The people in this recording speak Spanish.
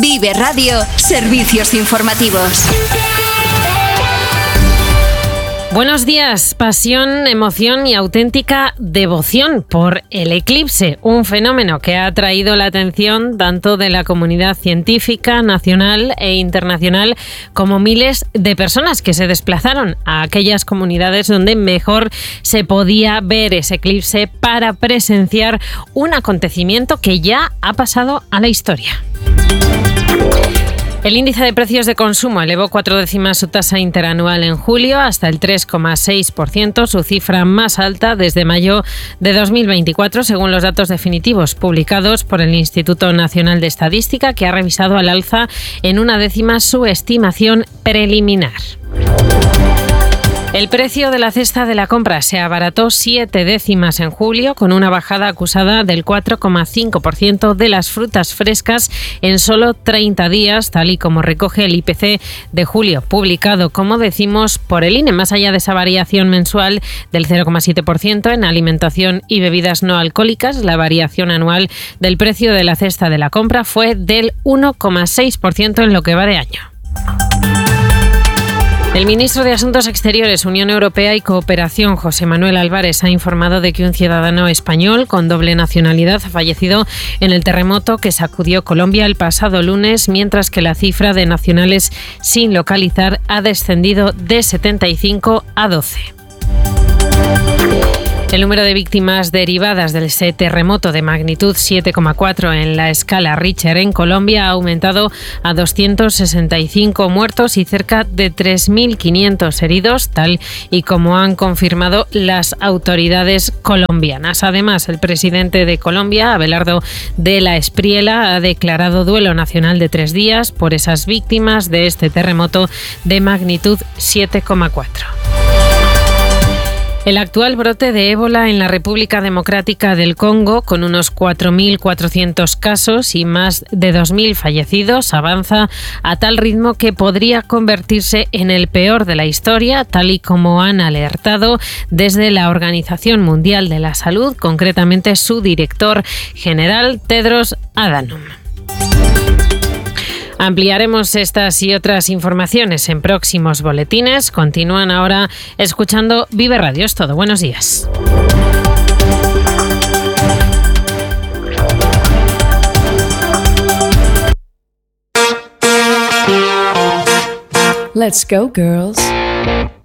Vive Radio, servicios informativos. Buenos días, pasión, emoción y auténtica devoción por el eclipse, un fenómeno que ha atraído la atención tanto de la comunidad científica nacional e internacional como miles de personas que se desplazaron a aquellas comunidades donde mejor se podía ver ese eclipse para presenciar un acontecimiento que ya ha pasado a la historia. El índice de precios de consumo elevó 4 décimas su tasa interanual en julio hasta el 3,6%, su cifra más alta desde mayo de 2024, según los datos definitivos publicados por el Instituto Nacional de Estadística, que ha revisado al alza en 1 décima su estimación preliminar. El precio de la cesta de la compra se abarató 7 décimas en julio, con una bajada acusada del 4,5% de las frutas frescas en solo 30 días, tal y como recoge el IPC de julio, publicado, como decimos, por el INE. Más allá de esa variación mensual del 0,7% en alimentación y bebidas no alcohólicas, la variación anual del precio de la cesta de la compra fue del 1,6% en lo que va de año. El ministro de Asuntos Exteriores, Unión Europea y Cooperación, José Manuel Álvarez, ha informado de que un ciudadano español con doble nacionalidad ha fallecido en el terremoto que sacudió Colombia el pasado lunes, mientras que la cifra de nacionales sin localizar ha descendido de 75 a 12. El número de víctimas derivadas del terremoto de magnitud 7,4 en la escala Richter en Colombia ha aumentado a 265 muertos y cerca de 3.500 heridos, tal y como han confirmado las autoridades colombianas. Además, el presidente de Colombia, Abelardo de la Espriella, ha declarado duelo nacional de 3 días por esas víctimas de este terremoto de magnitud 7,4. El actual brote de ébola en la República Democrática del Congo, con unos 4.400 casos y más de 2.000 fallecidos, avanza a tal ritmo que podría convertirse en el peor de la historia, tal y como han alertado desde la Organización Mundial de la Salud, concretamente su director general, Tedros Adhanom. Ampliaremos estas y otras informaciones en próximos boletines. Continúan ahora escuchando Vive Radio. Es todo. Buenos días. Let's go, girls.